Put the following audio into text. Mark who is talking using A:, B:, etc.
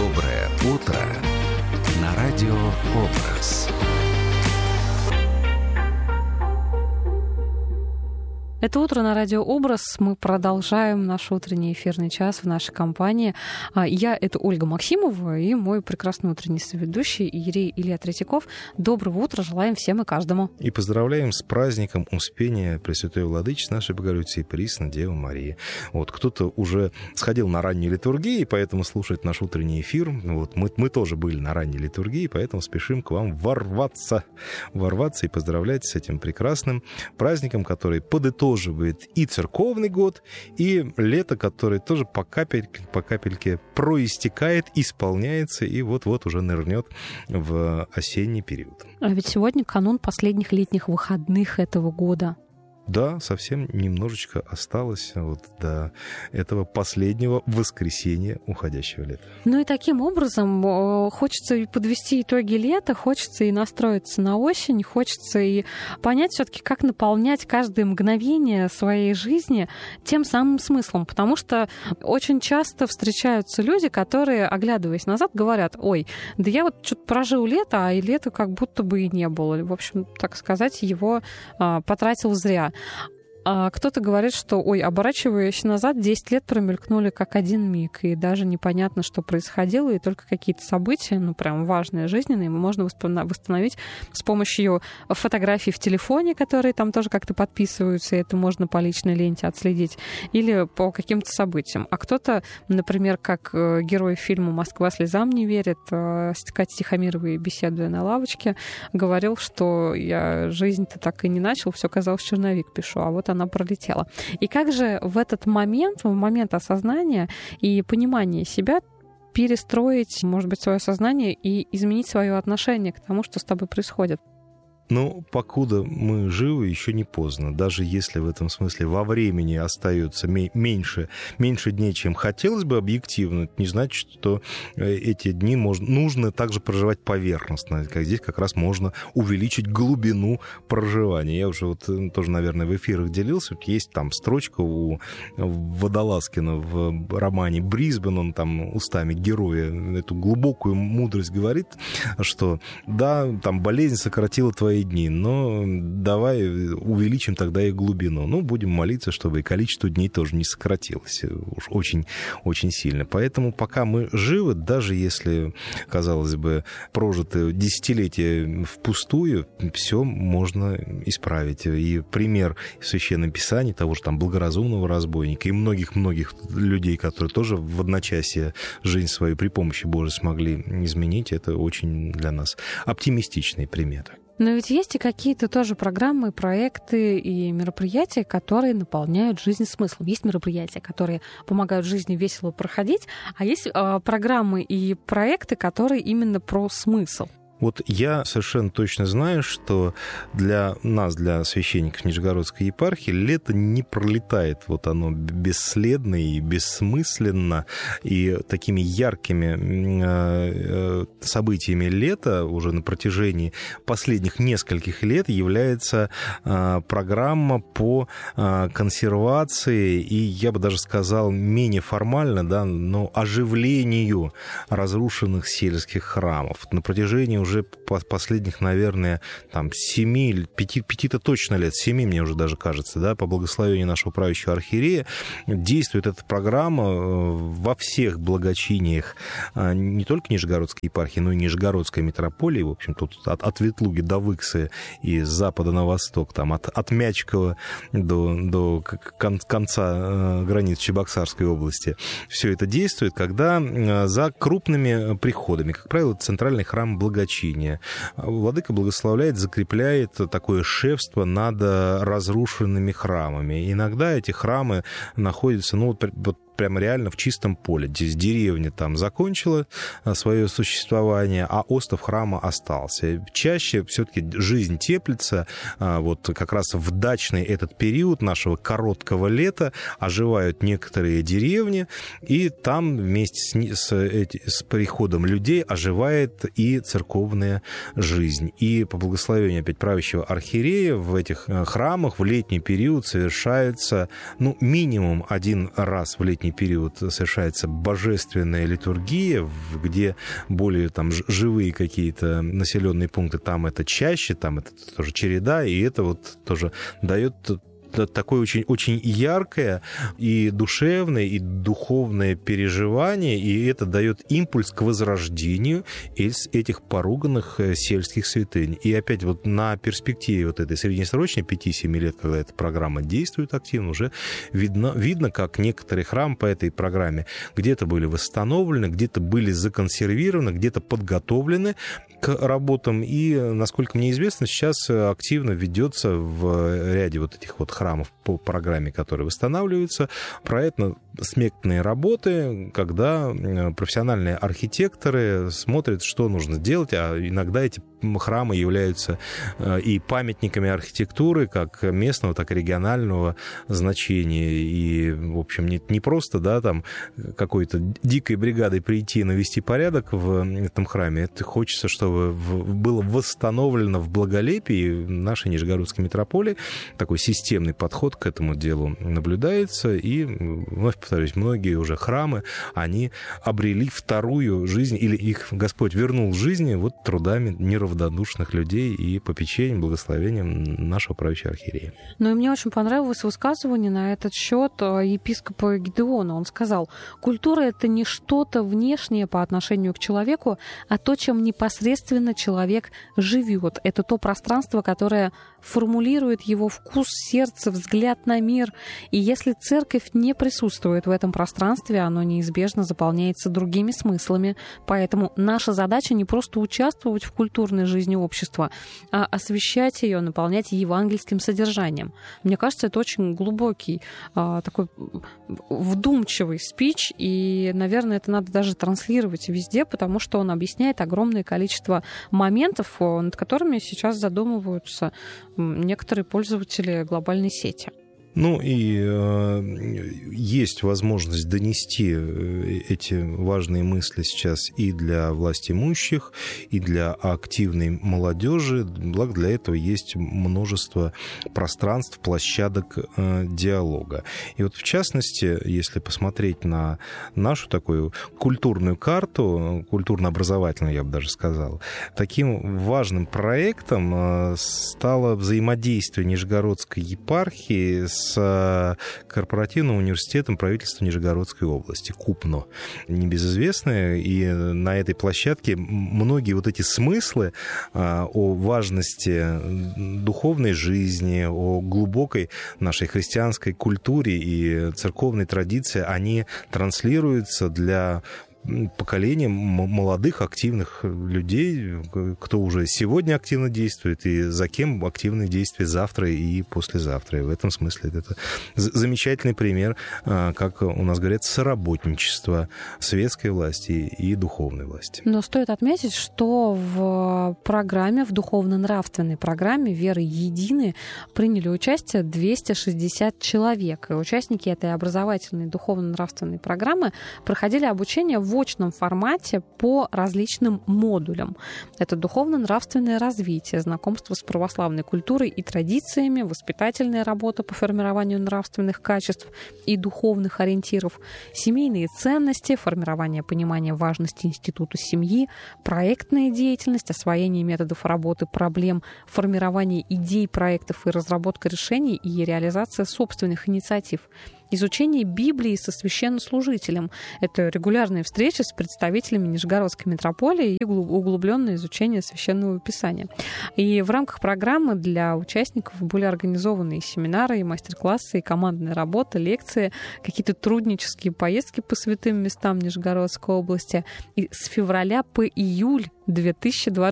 A: Доброе утро на радио «Образ».
B: Это утро на радио «Образ». Мы продолжаем наш утренний эфирный час в нашей компании. Я — это Ольга Максимова, и мой прекрасный утренний соведущий Иерей Илья Третьяков. Доброго утра желаем всем и каждому.
C: И поздравляем с праздником Успения Пресвятой Владычицы нашей Богородицы и Пресной Девы Марии. Вот кто-то уже сходил на раннюю литургию, поэтому слушает наш утренний эфир. Вот мы тоже были на ранней литургии, поэтому спешим к вам ворваться и поздравлять с этим прекрасным праздником, который подытоживает и церковный год, и лето, которое тоже по капельке проистекает, исполняется и вот-вот уже нырнет в осенний период.
B: А ведь сегодня канун последних летних выходных этого года.
C: Да, совсем немножечко осталось вот до этого последнего воскресенья уходящего лета.
B: Ну и таким образом хочется и подвести итоги лета, хочется и настроиться на осень, хочется и понять все-таки, как наполнять каждое мгновение своей жизни тем самым смыслом. Потому что очень часто встречаются люди, которые, оглядываясь назад, говорят: ой, да я вот что-то прожил лето, а и лета как будто бы и не было. В общем, так сказать, его потратил зря. А кто-то говорит, что, ой, оборачиваясь назад, 10 лет промелькнули как один миг, и даже непонятно, что происходило, и только какие-то события, ну, прям важные, жизненные, можно восстановить с помощью фотографий в телефоне, которые там тоже как-то подписываются, и это можно по личной ленте отследить, или по каким-то событиям. А кто-то, например, как герой фильма «Москва слезам не верит», Катя Тихомировой, беседуя на лавочке, говорил, что я жизнь-то так и не начал, все казалось, черновик пишу, а вот она пролетела. И как же в этот момент, в момент осознания и понимания себя перестроить, может быть, свое сознание и изменить свое отношение к тому, что с тобой происходит?
C: Ну, покуда мы живы, еще не поздно. Даже если в этом смысле во времени остается меньше дней, чем хотелось бы объективно, это не значит, что эти дни нужно также проживать поверхностно. Здесь как раз можно увеличить глубину проживания. Я уже вот тоже, наверное, в эфирах делился. Есть там строчка у Водолазкина в романе «Брисбен», он там устами героя эту глубокую мудрость говорит, что да, там болезнь сократила твои дни, но давай увеличим тогда и глубину. Ну, будем молиться, чтобы и количество дней тоже не сократилось уж очень сильно. Поэтому пока мы живы, даже если, казалось бы, прожито десятилетия впустую, все можно исправить. И пример в Священном Писании того же там благоразумного разбойника и многих-многих людей, которые тоже в одночасье жизнь свою при помощи Божией смогли изменить, это очень для нас оптимистичный пример.
B: Но ведь есть и какие-то тоже программы, проекты и мероприятия, которые наполняют жизнь смыслом. Есть мероприятия, которые помогают жизни весело проходить, а есть программы и проекты, которые именно про смысл.
C: Вот я совершенно точно знаю, что для нас, для священников Нижегородской епархии, лето не пролетает. Вот оно бесследно и бессмысленно. И такими яркими событиями лета уже на протяжении последних нескольких лет является программа по консервации и, я бы даже сказал, менее формально, да, но оживлению разрушенных сельских храмов. На протяжении уже последних, наверное, там 7, 5-то точно лет, 7, мне уже даже кажется, да, по благословению нашего правящего архиерея, действует эта программа во всех благочиниях не только Нижегородской епархии, но и Нижегородской митрополии, в общем, тут от Ветлуги до Выксы и с запада на восток, там, от Мячкова до конца границ Чебоксарской области. Все это действует, когда за крупными приходами, как правило, центральный храм благочиния, владыка благословляет, закрепляет такое шефство над разрушенными храмами. Иногда эти храмы находятся, ну, вот прямо реально в чистом поле. Здесь деревня там закончила свое существование, а остов храма остался. Чаще все-таки жизнь теплится. Вот как раз в дачный этот период нашего короткого лета оживают некоторые деревни, и там вместе с приходом людей оживает и церковная жизнь. И по благословению опять правящего архиерея в этих храмах в летний период совершается, ну, минимум один раз в летний зимний период совершается божественная литургия, где более там живые какие-то населенные пункты, там это чаще, там это тоже череда, и это вот тоже дает такое очень, очень яркое и душевное, и духовное переживание, и это дает импульс к возрождению из этих поруганных сельских святынь. И опять вот на перспективе вот этой среднесрочной 5-7 лет, когда эта программа действует активно, уже видно, как некоторые храмы по этой программе где-то были восстановлены, где-то были законсервированы, где-то подготовлены к работам. И, насколько мне известно, сейчас активно ведется в ряде вот этих вот храмов по программе, которые восстанавливаются, проектно-сметные работы, когда профессиональные архитекторы смотрят, что нужно сделать, а иногда эти храмы являются и памятниками архитектуры как местного, так и регионального значения. И, в общем, не просто, да, там какой-то дикой бригадой прийти и навести порядок в этом храме. Это хочется, чтобы было восстановлено в благолепии нашей Нижегородской митрополии. Такой системный подход к этому делу наблюдается. И, вновь повторюсь, многие уже храмы, они обрели вторую жизнь, или их Господь вернул в жизни вот трудами неравнодушных людей и попечением, благословением нашего правящего архиерея.
B: Ну и мне очень понравилось высказывание на этот счет епископа Гедеона. Он сказал: культура — это не что-то внешнее по отношению к человеку, а то, чем непосредственно человек живет. Это то пространство, которое формулирует его вкус, сердце, взгляд на мир. И если церковь не присутствует в этом пространстве, оно неизбежно заполняется другими смыслами. Поэтому наша задача не просто участвовать в культурной жизни общества, а освещать ее, наполнять евангельским содержанием. Мне кажется, это очень глубокий, такой вдумчивый спич, и, наверное, это надо даже транслировать везде, потому что он объясняет огромное количество моментов, над которыми сейчас задумываются некоторые пользователи глобальной сети.
C: Ну и есть возможность донести эти важные мысли сейчас и для властимущих, и для активной молодежи. Благо для этого есть множество пространств, площадок диалога. И вот в частности, если посмотреть на нашу такую культурную карту, культурно-образовательную, я бы даже сказал, таким важным проектом стало взаимодействие Нижегородской епархии с корпоративным университетом правительства Нижегородской области, КУПНО, небезызвестное. И на этой площадке многие вот эти смыслы о важности духовной жизни, о глубокой нашей христианской культуре и церковной традиции, они транслируются для поколением молодых, активных людей, кто уже сегодня активно действует, и за кем активные действия завтра и послезавтра. И в этом смысле это замечательный пример, как у нас говорят, соработничества светской власти и духовной власти.
B: Но стоит отметить, что в программе, в духовно-нравственной программе «Веры едины» приняли участие 260 человек. И участники этой образовательной духовно-нравственной программы проходили обучение в очном формате по различным модулям. Это духовно-нравственное развитие, знакомство с православной культурой и традициями, воспитательная работа по формированию нравственных качеств и духовных ориентиров, семейные ценности, формирование понимания важности института семьи, проектная деятельность, освоение методов работы, проблем, формирование идей, проектов и разработка решений и реализация собственных инициатив. Изучение Библии со священнослужителем. Это регулярные встречи с представителями Нижегородской митрополии и углубленное изучение священного писания. И в рамках программы для участников были организованы и семинары, и мастер-классы, и командная работа, лекции, какие-то труднические поездки по святым местам Нижегородской области. И с февраля по июль 2020